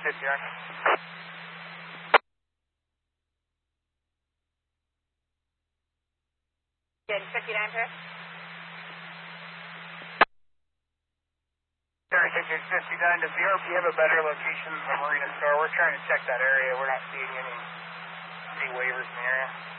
59. Good, 59, sir. Everything is 59 to 0. If you have a better location than the Marina Star, we're trying to check that area. We're not seeing any waivers in the area.